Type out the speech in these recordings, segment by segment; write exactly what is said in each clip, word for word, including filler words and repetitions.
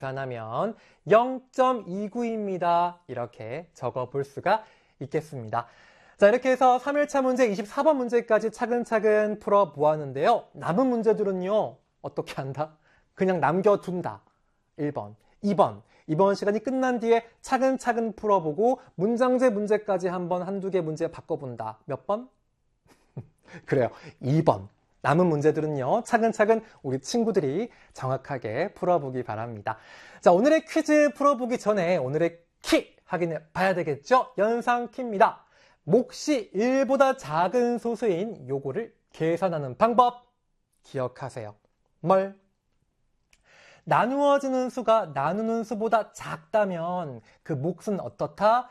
계산하면 영 점 이구입니다. 이렇게 적어볼 수가 있겠습니다. 자, 이렇게 해서 삼 일차 문제 이십사 번 문제까지 차근차근 풀어보았는데요. 남은 문제들은요, 어떻게 한다? 그냥 남겨둔다. 일 번, 이 번. 이번 시간이 끝난 뒤에 차근차근 풀어보고 문장제 문제까지 한번 한두 개 문제 바꿔본다. 몇 번? 그래요. 이 번. 남은 문제들은요, 차근차근 우리 친구들이 정확하게 풀어보기 바랍니다. 자, 오늘의 퀴즈 풀어보기 전에 오늘의 키 확인해 봐야 되겠죠? 연상 키입니다. 몫이 일보다 작은 소수인 요거를 계산하는 방법 기억하세요. 뭘? 나누어지는 수가 나누는 수보다 작다면 그 몫은 어떻다?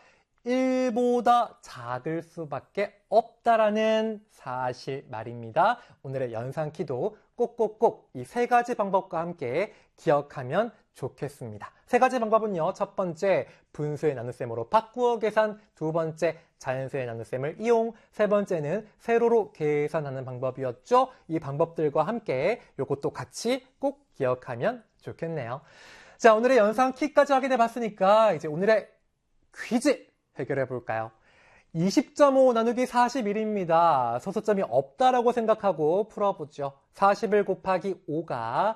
일보다 작을 수밖에 없다라는 사실 말입니다. 오늘의 연산키도 꼭꼭꼭 이 세 가지 방법과 함께 기억하면 좋겠습니다. 세 가지 방법은요. 첫 번째, 분수의 나눗셈으로 바꾸어 계산. 두 번째, 자연수의 나눗셈을 이용. 세 번째는 세로로 계산하는 방법이었죠. 이 방법들과 함께 이것도 같이 꼭 기억하면 좋겠네요. 자, 오늘의 연산키까지 확인해 봤으니까 이제 오늘의 퀴즈 해결해 볼까요? 이십 점 오 나누기 사십일입니다. 소수점이 없다라고 생각하고 풀어보죠. 사십일 곱하기 오가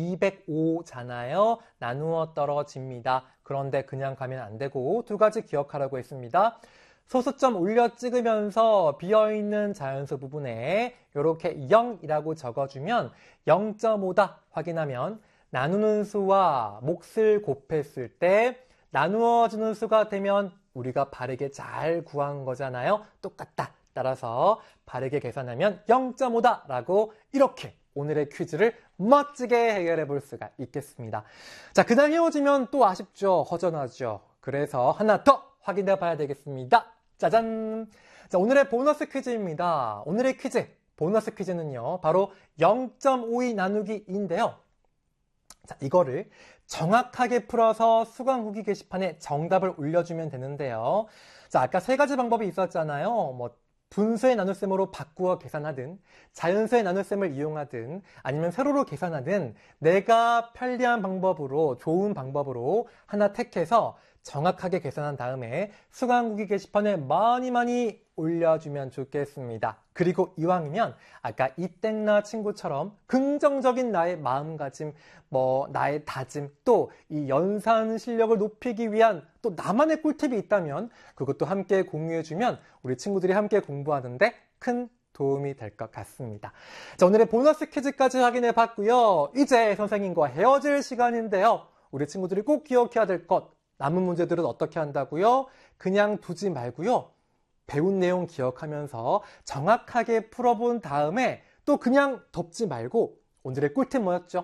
이백오잖아요. 나누어 떨어집니다. 그런데 그냥 가면 안 되고 두 가지 기억하라고 했습니다. 소수점 올려 찍으면서 비어있는 자연수 부분에 이렇게 영이라고 적어주면 영 점 오다 확인하면 나누는 수와 몫을 곱했을 때 나누어지는 수가 되면 우리가 바르게 잘 구한 거잖아요. 똑같다. 따라서 바르게 계산하면 영 점 오다 라고 이렇게 오늘의 퀴즈를 멋지게 해결해 볼 수가 있겠습니다. 자, 그냥 헤어지면 또 아쉽죠. 허전하죠. 그래서 하나 더 확인해 봐야 되겠습니다. 짜잔! 자, 오늘의 보너스 퀴즈입니다. 오늘의 퀴즈, 보너스 퀴즈는요. 바로 영 점 오이 나누기인데요. 자, 이거를 정확하게 풀어서 수강 후기 게시판에 정답을 올려주면 되는데요. 자, 아까 세 가지 방법이 있었잖아요. 뭐 분수의 나눗셈으로 바꾸어 계산하든 자연수의 나눗셈을 이용하든 아니면 세로로 계산하든 내가 편리한 방법으로 좋은 방법으로 하나 택해서 정확하게 계산한 다음에 수강 후기 게시판에 많이 많이 올려주면 좋겠습니다. 그리고 이왕이면 아까 이땡나 친구처럼 긍정적인 나의 마음가짐, 뭐 나의 다짐, 또 이 연산 실력을 높이기 위한 또 나만의 꿀팁이 있다면 그것도 함께 공유해주면 우리 친구들이 함께 공부하는데 큰 도움이 될 것 같습니다. 자, 오늘의 보너스 퀴즈까지 확인해 봤고요. 이제 선생님과 헤어질 시간인데요. 우리 친구들이 꼭 기억해야 될 것, 남은 문제들은 어떻게 한다고요? 그냥 두지 말고요. 배운 내용 기억하면서 정확하게 풀어본 다음에 또 그냥 덮지 말고 오늘의 꿀팁 뭐였죠?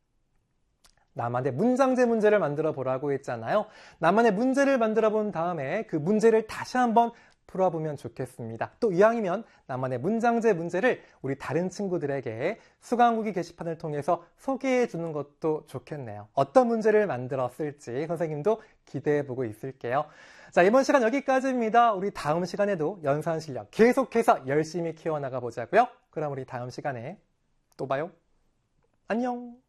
나만의 문장제 문제를 만들어 보라고 했잖아요. 나만의 문제를 만들어 본 다음에 그 문제를 다시 한번 풀어보면 좋겠습니다. 또 이왕이면 나만의 문장제 문제를 우리 다른 친구들에게 수강 후기 게시판을 통해서 소개해 주는 것도 좋겠네요. 어떤 문제를 만들었을지 선생님도 기대해 보고 있을게요. 자, 이번 시간 여기까지입니다. 우리 다음 시간에도 연산 실력 계속해서 열심히 키워나가 보자고요. 그럼 우리 다음 시간에 또 봐요. 안녕.